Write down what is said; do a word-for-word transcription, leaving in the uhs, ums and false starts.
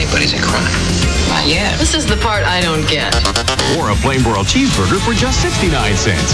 anybody's a crime. Not yet. This is the part I don't get. Or a plain broiled cheeseburger for just sixty-nine cents.